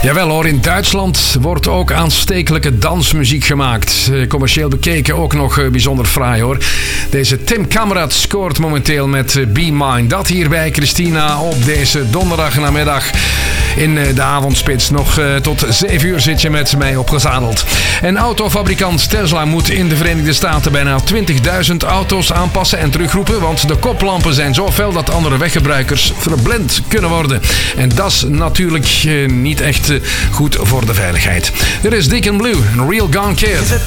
Jawel hoor, in Duitsland wordt ook aanstekelijke dansmuziek gemaakt. Commercieel bekeken ook nog bijzonder fraai hoor. Deze Tim Kamrat scoort momenteel met Be Mine. Dat hier bij Christina op deze donderdagnamiddag in de avondspits. Nog tot 7 uur zit je met mij opgezadeld. En autofabrikant Tesla moet in de Verenigde Staten bijna 20.000 auto's aanpassen en terugroepen. Want de koplampen zijn zo fel dat andere weggebruikers verblind kunnen worden. En dat is natuurlijk niet echt goed voor de veiligheid. Dit is Deacon Blue, een Real Gone Kid.